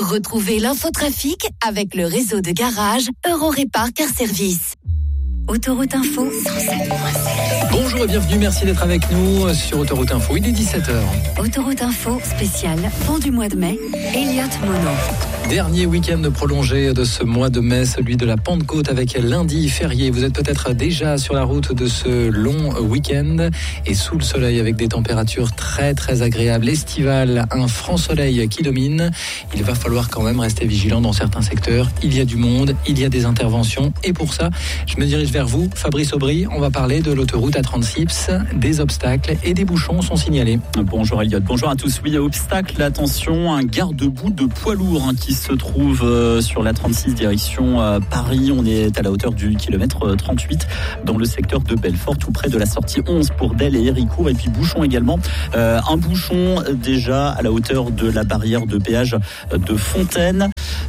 Retrouvez l'infotrafic avec le réseau de garage Eurorépar Car Service. Autoroute Info 107.7. Bonjour et bienvenue, merci d'être avec nous sur Autoroute Info, il est 17h. Autoroute Info spécial pont du mois de mai, Elliott Mono. Dernier week-end prolongé de ce mois de mai, celui de la Pentecôte avec lundi férié. Vous êtes peut-être déjà sur la route de ce long week-end et sous le soleil avec des températures très très agréables, estivales, un franc soleil qui domine. Il va falloir quand même rester vigilant dans certains secteurs. Il y a du monde, il y a des interventions et pour ça, je me dirige vers vous, Fabrice Aubry. On va parler de l'autoroute A36, des obstacles et des bouchons sont signalés. Bonjour Elliott, bonjour à tous. Oui, obstacle, attention, un garde-boue de poids lourd qui se trouve sur la 36 direction Paris. On est à la hauteur du kilomètre 38 dans le secteur de Belfort, tout près de la sortie 11 pour Delle et Héricourt. Et puis bouchon également, un bouchon déjà à la hauteur de la barrière de péage de Fontaine.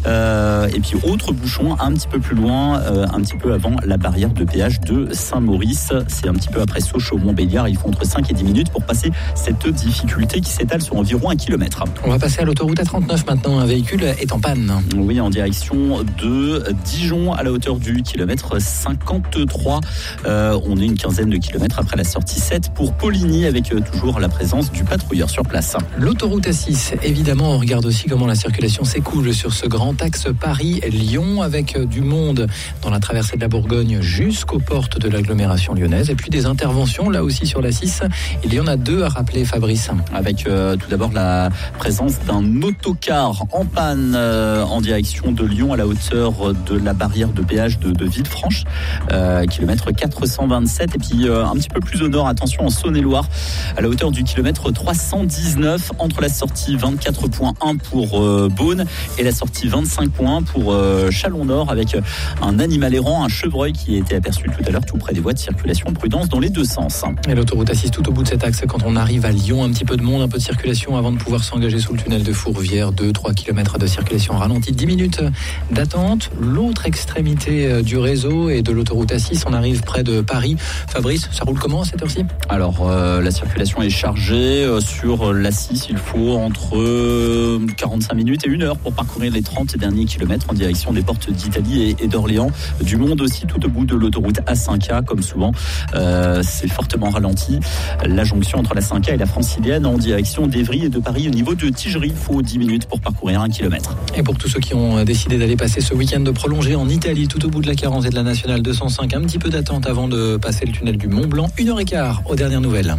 Et puis autre bouchon un petit peu plus loin, un petit peu avant la barrière de péage de Saint-Maurice. C'est un petit peu après Sochaux-Montbéliard. Il faut entre 5 et 10 minutes pour passer cette difficulté qui s'étale sur environ 1 kilomètre. On va passer à l'autoroute A39 maintenant. Un véhicule est en panne. Oui, en direction de Dijon à la hauteur du kilomètre 53. On est une quinzaine de kilomètres après la sortie 7 pour Poligny avec toujours la présence du patrouilleur sur place. L'autoroute A6, évidemment, on regarde aussi comment la circulation s'écoule sur ce grand axe Paris-Lyon avec du monde dans la traversée de la Bourgogne jusqu'aux portes de l'agglomération lyonnaise et puis des interventions là aussi sur la 6. Il y en a 2 à rappeler, Fabrice. Avec tout d'abord la présence d'un autocar en panne en direction de Lyon à la hauteur de la barrière de péage de Villefranche, kilomètre 427 et puis un petit peu plus au nord, attention en Saône-et-Loire à la hauteur du kilomètre 319 entre la sortie 24.1 pour Beaune et la sortie 25.1 pour Chalon-Nord avec un animal errant, un chevreuil qui a été aperçu tout à l'heure tout près des voies de circulation, prudence dans les deux sens. Et l'autoroute A6 tout au bout de cet axe quand on arrive à Lyon, un petit peu de monde, un peu de circulation avant de pouvoir s'engager sous le tunnel de Fourvière, 2-3 km de circulation ralentie, 10 minutes d'attente. L'autre extrémité du réseau et de l'autoroute A6, on arrive près de Paris. Fabrice, ça roule comment à cette heure-ci ? Alors la circulation est chargée sur l'A6, il faut entre 45 minutes et 1 heure pour parcourir les 30 derniers kilomètres en direction des portes d'Italie et d'Orléans. Du monde aussi tout au bout de l'autoroute A5A, comme souvent c'est fortement ralenti. La jonction entre la 5A et la Francilienne en direction d'Évry et de Paris au niveau de Tigerie, il faut 10 minutes pour parcourir 1 kilomètre. Et pour tous ceux qui ont décidé d'aller passer ce week-end de prolongé en Italie, tout au bout de la 40 et de la Nationale 205, un petit peu d'attente avant de passer le tunnel du Mont Blanc, 1h15 aux dernières nouvelles.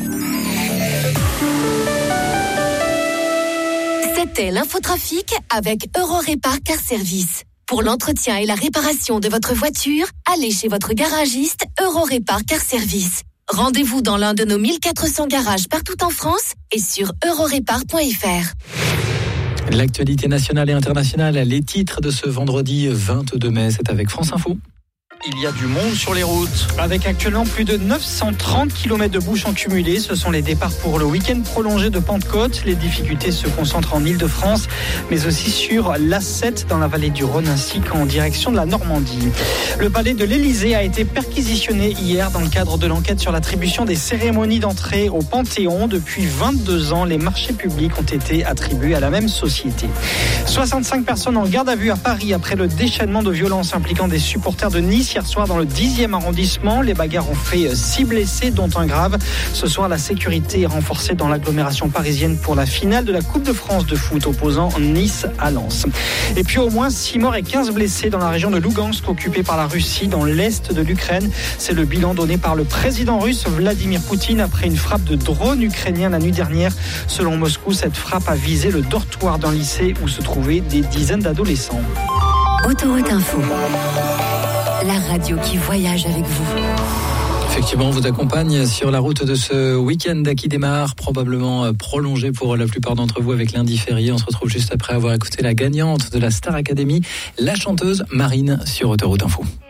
C'était l'infotrafic avec Eurorépar Car Service. Pour l'entretien et la réparation de votre voiture, allez chez votre garagiste Eurorépar Car Service. Rendez-vous dans l'un de nos 1400 garages partout en France et sur eurorépar.fr. L'actualité nationale et internationale, les titres de ce vendredi 22 mai, c'est avec France Info. Il y a du monde sur les routes. Avec actuellement plus de 930 km de bouchons cumulés, ce sont les départs pour le week-end prolongé de Pentecôte. Les difficultés se concentrent en Ile-de-France, mais aussi sur l'A7 dans la vallée du Rhône ainsi qu'en direction de la Normandie. Le palais de l'Élysée a été perquisitionné hier dans le cadre de l'enquête sur l'attribution des cérémonies d'entrée au Panthéon. Depuis 22 ans, les marchés publics ont été attribués à la même société. 65 personnes en garde à vue à Paris après le déchaînement de violences impliquant des supporters de Nice hier soir dans le 10e arrondissement. Les bagarres ont fait 6 blessés, dont un grave. Ce soir, la sécurité est renforcée dans l'agglomération parisienne pour la finale de la Coupe de France de foot opposant Nice à Lens. Et puis au moins 6 morts et 15 blessés dans la région de Lougansk, occupée par la Russie, dans l'est de l'Ukraine. C'est le bilan donné par le président russe Vladimir Poutine après une frappe de drone ukrainien la nuit dernière. Selon Moscou, cette frappe a visé le dortoir d'un lycée où se trouvaient des dizaines d'adolescents. Autoroute Info. La radio qui voyage avec vous. Effectivement, on vous accompagne sur la route de ce week-end qui démarre, probablement prolongé pour la plupart d'entre vous avec lundi férié. On se retrouve juste après avoir écouté la gagnante de la Star Academy, la chanteuse Marine sur Autoroute Info.